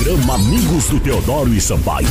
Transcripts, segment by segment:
Programa Amigos do Teodoro e Sampaio.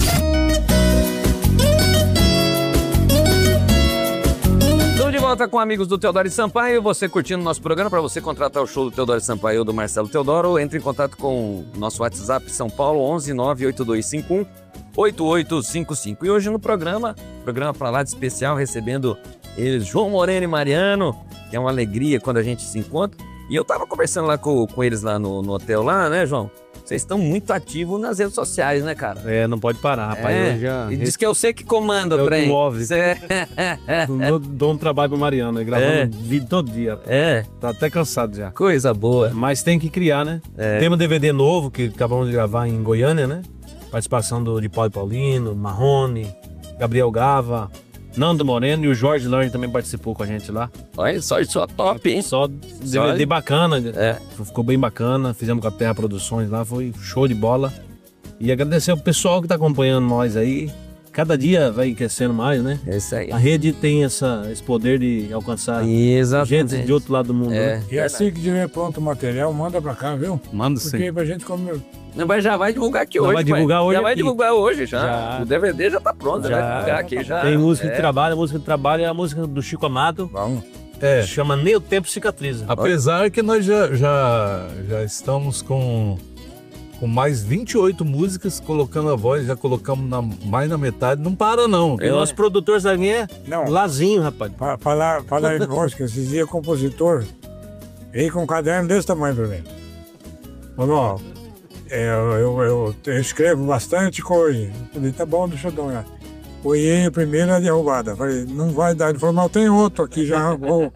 Estamos de volta com Amigos do Teodoro e Sampaio. Você curtindo o nosso programa, para você contratar o show do Teodoro e Sampaio ou do Marcelo Teodoro, entre em contato com o nosso WhatsApp São Paulo 11 98251 8855. E hoje no programa para lá de especial, recebendo eles, João Moreno e Mariano, que é uma alegria quando a gente se encontra. E eu tava conversando lá com eles lá no hotel lá, né, João? Vocês estão muito ativos nas redes sociais, né, cara? É, não pode parar, rapaz. Eu já... E diz que eu sei que comanda o trem. Eu dou um trabalho pro Mariano, gravando vídeo todo dia. Tá até cansado já. Coisa boa. Mas tem que criar, né? Tem um DVD novo que acabamos de gravar em Goiânia, né? Participação de Paulo Paulino, Marrone, Gabriel Gava, Nando Moreno, e o Jorge Lange também participou com a gente lá. Olha, só top, hein? Só DVD bacana, ficou bem bacana. Fizemos com a Terra Produções lá, foi show de bola. E agradecer ao pessoal que tá acompanhando nós aí. Cada dia vai crescendo mais, né? É isso aí. A rede tem esse poder de alcançar gente de outro lado do mundo. Né? E assim que tiver pronto o material, manda pra cá, viu? Manda sim. Porque pra gente comer. Não, mas já vai divulgar aqui hoje. Vai divulgar hoje. Já vai aqui. divulgar hoje, já. O DVD já tá pronto, já vai divulgar aqui já. Tem música de trabalho, a música de trabalho é a música do Chico Amado. Vamos. Chama Nem o Tempo Cicatriza. Apesar que nós já estamos com mais 28 músicas, colocando a voz, já colocamos mais na metade, não para não. E o nosso produtor Zaguinha Não. Lazinho, rapaz. Falar em música, esses dias compositor veio com um caderno desse tamanho pra mim. Falou, ó, eu escrevo bastante coisa. Eu falei, tá bom, deixa eu dar uma olhada. Olhei a primeira derrubada. Falei, não vai dar. Ele falou, mas tem outro aqui, já arrancou.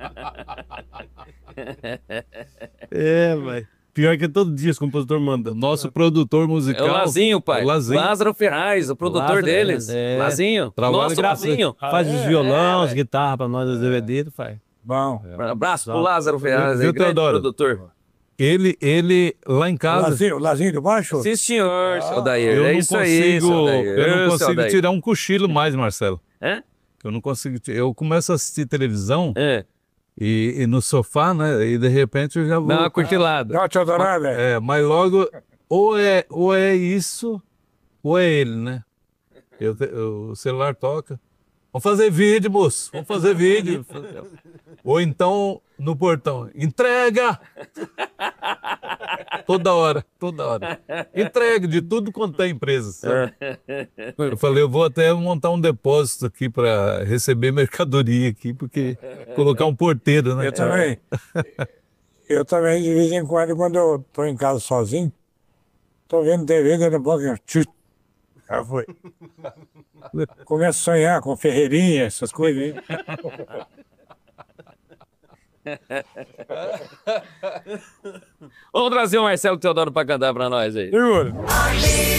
Vai. Pior que todo dia esse compositor manda. Nosso produtor musical. É o Lazinho, pai. O Lazinho. Lázaro Ferraz, o produtor deles. Lazinho. Nosso Lazinho. Faz os violão, as guitarras pra nós, os DVD, faz. Bom. Um abraço pro Lázaro Ferraz, Viu, grande Teodoro? produtor. Ele lá em casa. O Lazinho de baixo? Sim, senhor, seu Dair. Eu É não isso aí, seu consigo, Dair. eu não Seu consigo Dair. tirar um cochilo mais, Marcelo. Hã? Eu não consigo. Eu começo a assistir televisão É. e no sofá, né? E de repente eu já vou. Dá uma curtilada. Não, Teodoro, Mas logo ou é isso ou é ele, né? O celular toca. Vamos fazer vídeo, moço. Vamos fazer vídeo. Ou então no portão. Entrega! Toda hora. Entrega de tudo quanto é empresa. Sabe? Eu falei, eu vou até montar um depósito aqui para receber mercadoria aqui, porque colocar um porteiro, né? Eu também, de vez em quando eu tô em casa sozinho, tô vendo TV, daqui a pouco, já foi. Começo a sonhar com Ferreirinha, essas coisas aí. Vamos trazer o Marcelo Teodoro pra cantar pra nós aí. Segura.